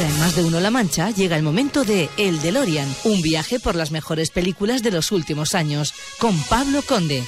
Ahora en Más de Uno La Mancha llega el momento de El DeLorean, un viaje por las mejores películas de los últimos años, con Pablo Conde.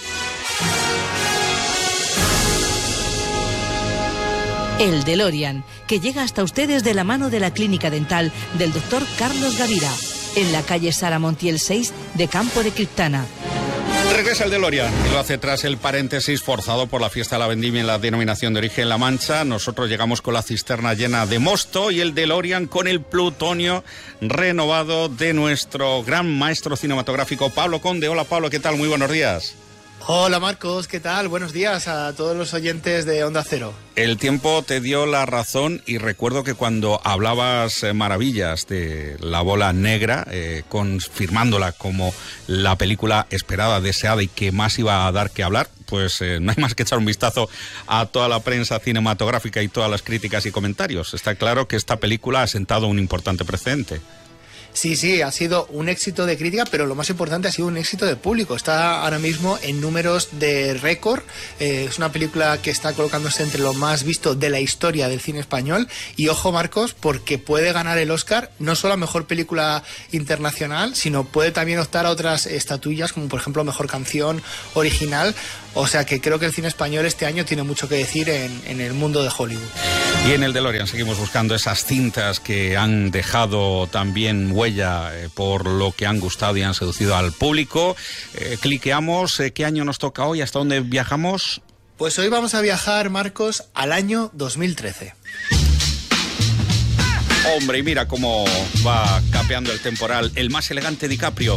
El DeLorean, que llega hasta ustedes de la mano de la Clínica Dental del Dr. Carlos Gavira, en la calle Sara Montiel 6 de Campo de Criptana. Regresa el DeLorean y lo hace tras el paréntesis forzado por la fiesta de la vendimia en la denominación de origen La Mancha. Nosotros llegamos con la cisterna llena de mosto y el DeLorean con el plutonio renovado de nuestro gran maestro cinematográfico Pablo Conde. Hola Pablo, ¿qué tal? Muy buenos días. Hola Marcos, ¿qué tal? Buenos días a todos los oyentes de Onda Cero. El tiempo te dio la razón y recuerdo que cuando hablabas maravillas de La Bola Negra, confirmándola como la película esperada, deseada y que más iba a dar que hablar, pues no hay más que echar un vistazo a toda la prensa cinematográfica y todas las críticas y comentarios. Está claro que esta película ha sentado un importante precedente. Sí, ha sido un éxito de crítica, pero lo más importante ha sido un éxito de público. Está ahora mismo en números de récord. Es una película que está colocándose entre lo más visto de la historia del cine español. Y ojo, Marcos, porque puede ganar el Oscar no solo a Mejor Película Internacional, sino puede también optar a otras estatuillas, como por ejemplo Mejor Canción Original. O sea que creo que el cine español este año tiene mucho que decir en el mundo de Hollywood. Y en el DeLorean seguimos buscando esas cintas que han dejado también huella por lo que han gustado y han seducido al público. Cliqueamos, ¿qué año nos toca hoy? ¿Hasta dónde viajamos? Pues hoy vamos a viajar, Marcos, al año 2013. Hombre, y mira cómo va capeando el temporal el más elegante DiCaprio.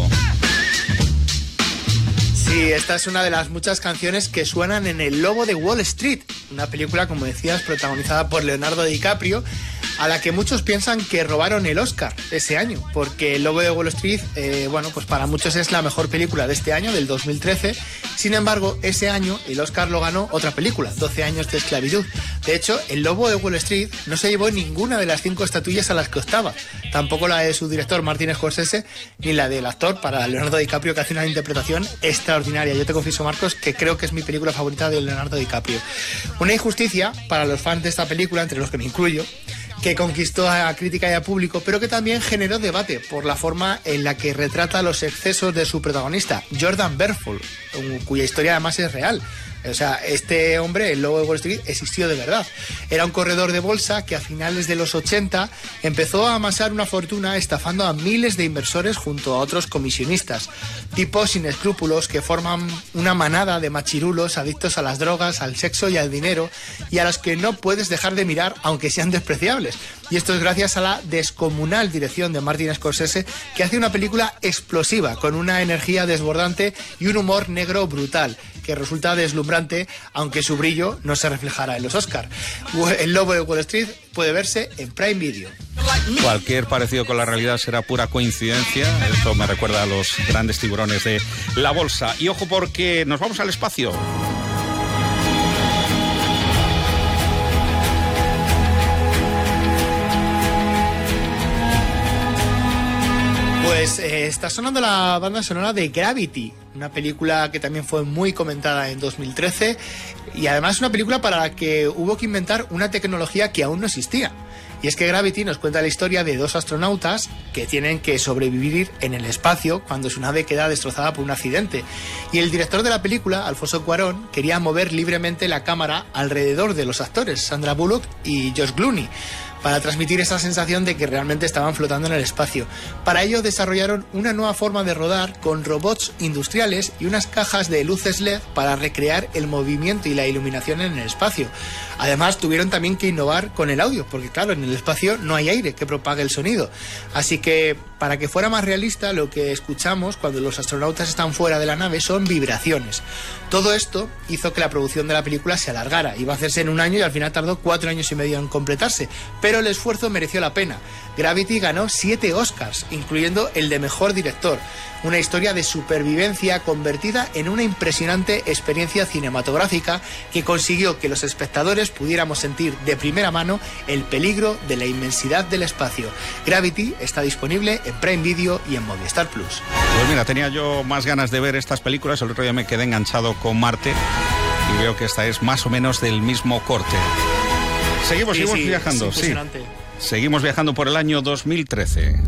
Sí, esta es una de las muchas canciones que suenan en El Lobo de Wall Street, una película, como decías, protagonizada por Leonardo DiCaprio, a la que muchos piensan que robaron el Oscar ese año, porque El Lobo de Wall Street, pues para muchos es la mejor película de este año, del 2013. Sin embargo, ese año el Oscar lo ganó otra película, 12 años de esclavitud. De hecho, El Lobo de Wall Street no se llevó ninguna de las 5 estatuillas a las que optaba, tampoco la de su director Martin Scorsese, ni la del actor para Leonardo DiCaprio, que hace una interpretación extraordinaria. Yo te confieso, Marcos, que creo que es mi película favorita de Leonardo DiCaprio. Una injusticia para los fans de esta película, entre los que me incluyo, que conquistó a crítica y a público, pero que también generó debate por la forma en la que retrata los excesos de su protagonista, Jordan Belfort, cuya historia además es real. O sea, este hombre, el Lobo de Wall Street, existió de verdad. Era un corredor de bolsa que a finales de los 80 empezó a amasar una fortuna estafando a miles de inversores junto a otros comisionistas. Tipos sin escrúpulos que forman una manada de machirulos adictos a las drogas, al sexo y al dinero, y a los que no puedes dejar de mirar aunque sean despreciables. Y esto es gracias a la descomunal dirección de Martin Scorsese, que hace una película explosiva, con una energía desbordante y un humor negro brutal, que resulta deslumbrante, aunque su brillo no se reflejará en los Oscar. El Lobo de Wall Street puede verse en Prime Video. Cualquier parecido con la realidad será pura coincidencia. Esto me recuerda a los grandes tiburones de la bolsa. Y ojo, porque nos vamos al espacio. Pues está sonando la banda sonora de Gravity, una película que también fue muy comentada en 2013 y además una película para la que hubo que inventar una tecnología que aún no existía. Y es que Gravity nos cuenta la historia de 2 astronautas que tienen que sobrevivir en el espacio cuando su nave queda destrozada por un accidente. Y el director de la película, Alfonso Cuarón, quería mover libremente la cámara alrededor de los actores, Sandra Bullock y George Clooney, para transmitir esa sensación de que realmente estaban flotando en el espacio. Para ello desarrollaron una nueva forma de rodar con robots industriales y unas cajas de luces LED para recrear el movimiento y la iluminación en el espacio. Además, tuvieron también que innovar con el audio, porque claro, en el espacio no hay aire que propague el sonido. Así que, para que fuera más realista, lo que escuchamos cuando los astronautas están fuera de la nave son vibraciones. Todo esto hizo que la producción de la película se alargara. Iba a hacerse en un año y al final tardó 4 años y medio en completarse. Pero el esfuerzo mereció la pena. Gravity ganó 7 Oscars, incluyendo el de Mejor Director. Una historia de supervivencia convertida en una impresionante experiencia cinematográfica que consiguió que los espectadores pudiéramos sentir de primera mano el peligro de la inmensidad del espacio. Gravity está disponible en Prime Video y en Movistar Plus. Pues mira, tenía yo más ganas de ver estas películas. El otro día me quedé enganchado con Marte y veo que esta es más o menos del mismo corte. Seguimos viajando. Es impresionante. Seguimos viajando por el año 2013.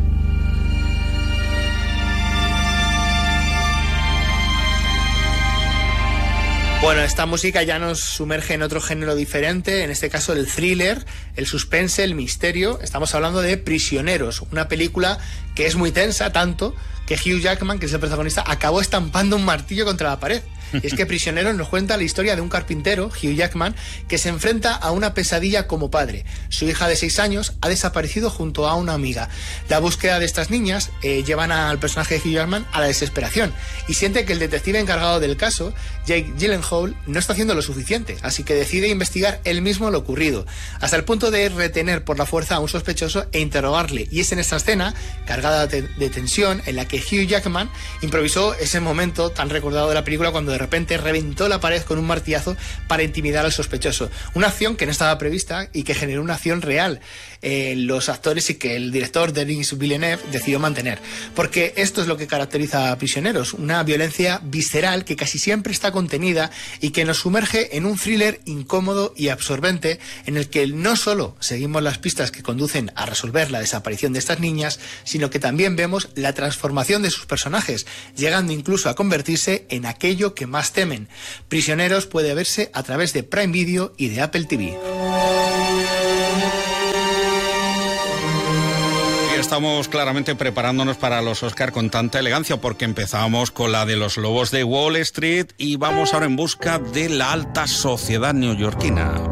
Bueno, esta música ya nos sumerge en otro género diferente, en este caso el thriller, el suspense, el misterio. Estamos hablando de Prisioneros, una película que es muy tensa, tanto que Hugh Jackman, que es el protagonista, acabó estampando un martillo contra la pared. Y es que Prisioneros nos cuenta la historia de un carpintero, Hugh Jackman, que se enfrenta a una pesadilla como padre. Su hija de 6 años ha desaparecido junto a una amiga. La búsqueda de estas niñas llevan al personaje de Hugh Jackman a la desesperación y siente que el detective encargado del caso, Jake Gyllenhaal, no está haciendo lo suficiente, así que decide investigar él mismo lo ocurrido, hasta el punto de retener por la fuerza a un sospechoso e interrogarle. Y es en esta escena, cargada de tensión, en la que Hugh Jackman improvisó ese momento tan recordado de la película cuando de repente reventó la pared con un martillazo para intimidar al sospechoso. Una acción que no estaba prevista y que generó una acción real los actores y que el director Denis Villeneuve decidió mantener. Porque esto es lo que caracteriza a Prisioneros, una violencia visceral que casi siempre está contenida y que nos sumerge en un thriller incómodo y absorbente en el que no solo seguimos las pistas que conducen a resolver la desaparición de estas niñas, sino que también vemos la transformación de sus personajes, llegando incluso a convertirse en aquello que más temen. Prisioneros puede verse a través de Prime Video y de Apple TV. Estamos claramente preparándonos para los Oscar con tanta elegancia porque empezamos con la de los lobos de Wall Street y vamos ahora en busca de la alta sociedad neoyorquina.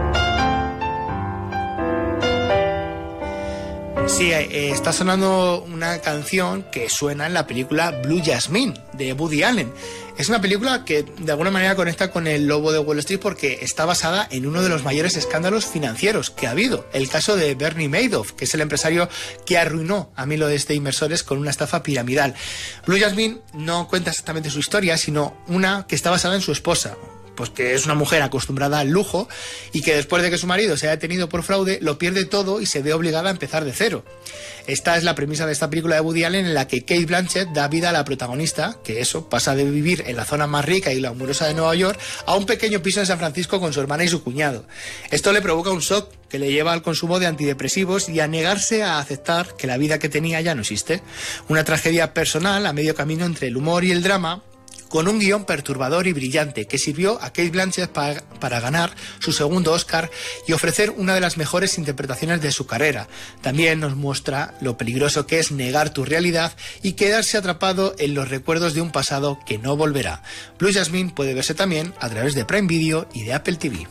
Sí, está sonando una canción que suena en la película Blue Jasmine de Woody Allen. Es una película que de alguna manera conecta con el Lobo de Wall Street porque está basada en uno de los mayores escándalos financieros que ha habido, el caso de Bernie Madoff, que es el empresario que arruinó a miles de inversores con una estafa piramidal. Blue Jasmine no cuenta exactamente su historia, sino una que está basada en su esposa, pues que es una mujer acostumbrada al lujo y que después de que su marido se haya detenido por fraude lo pierde todo y se ve obligada a empezar de cero. Esta es la premisa de esta película de Woody Allen, en la que Cate Blanchett da vida a la protagonista, que pasa de vivir en la zona más rica y glamurosa de Nueva York a un pequeño piso en San Francisco con su hermana y su cuñado. Esto le provoca un shock que le lleva al consumo de antidepresivos y a negarse a aceptar que la vida que tenía ya no existe. Una tragedia personal a medio camino entre el humor y el drama, con un guión perturbador y brillante que sirvió a Cate Blanchett para ganar su segundo Oscar y ofrecer una de las mejores interpretaciones de su carrera. También nos muestra lo peligroso que es negar tu realidad y quedarse atrapado en los recuerdos de un pasado que no volverá. Blue Jasmine puede verse también a través de Prime Video y de Apple TV.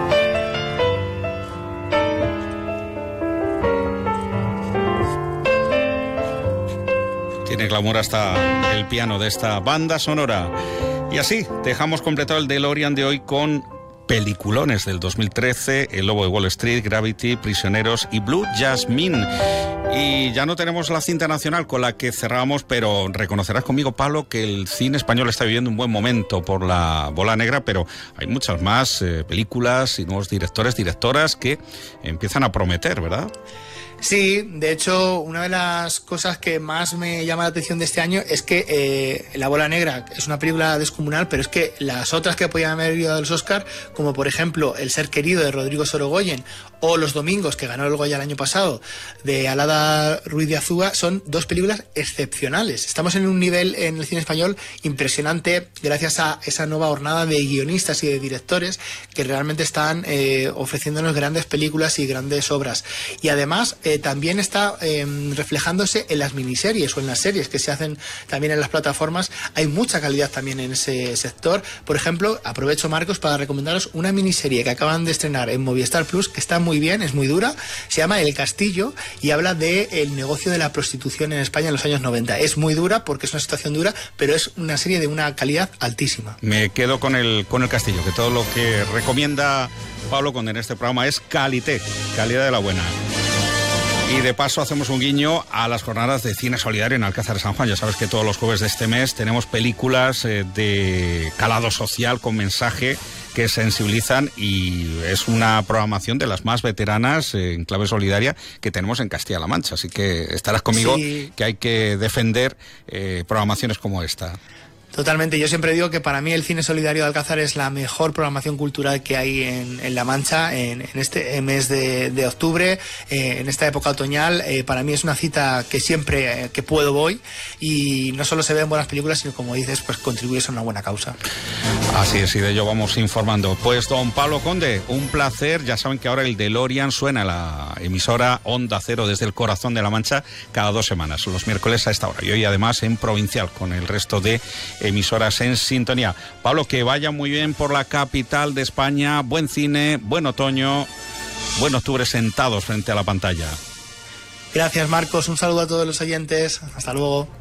Tiene glamour hasta el piano de esta banda sonora. Y así dejamos completado el DeLorean de hoy con peliculones del 2013, El Lobo de Wall Street, Gravity, Prisioneros y Blue Jasmine. Y ya no tenemos la cinta nacional con la que cerramos, pero reconocerás conmigo, Pablo, que el cine español está viviendo un buen momento por la bola negra, pero hay muchas más películas y nuevos directores, directoras que empiezan a prometer, ¿verdad? Sí, de hecho, una de las cosas que más me llama la atención de este año es que La Bola Negra es una película descomunal, pero es que las otras que podían haber ido a los Oscar, como por ejemplo El Ser Querido de Rodrigo Sorogoyen o Los Domingos, que ganó el Goya el año pasado, de Alada Ruiz de Azúa, son dos películas excepcionales. Estamos en un nivel en el cine español impresionante gracias a esa nueva hornada de guionistas y de directores que realmente están ofreciéndonos grandes películas y grandes obras. Y además también está reflejándose en las miniseries o en las series que se hacen también en las plataformas. Hay mucha calidad también en ese sector. Por ejemplo, aprovecho, Marcos, para recomendaros una miniserie que acaban de estrenar en Movistar Plus, que está muy bien, es muy dura, se llama El Castillo y habla del negocio de la prostitución en España en los años 90. Es muy dura porque es una situación dura, pero es una serie de una calidad altísima. Me quedo con el Castillo, que todo lo que recomienda Pablo con en este programa es calidad de la buena. Y de paso hacemos un guiño a las jornadas de cine solidario en Alcázar de San Juan. Ya sabes que todos los jueves de este mes tenemos películas de calado social con mensaje que sensibilizan, y es una programación de las más veteranas en clave solidaria que tenemos en Castilla-La Mancha. Así que estarás conmigo, sí, que hay que defender programaciones como esta. Totalmente, yo siempre digo que para mí el Cine Solidario de Alcázar es la mejor programación cultural que hay en La Mancha en este mes de octubre, en esta época otoñal. Para mí es una cita que siempre que puedo voy, y no solo se ven buenas películas, sino, como dices, pues contribuyes a una buena causa. Así es, y de ello vamos informando. Pues don Pablo Conde, un placer. Ya saben que ahora el DeLorean suena en la emisora Onda Cero desde el corazón de La Mancha cada 2 semanas, los miércoles a esta hora, y hoy además en Provincial con el resto de emisoras en sintonía. Pablo, que vaya muy bien por la capital de España, buen cine, buen otoño, buen octubre sentados frente a la pantalla. Gracias, Marcos, un saludo a todos los oyentes, hasta luego.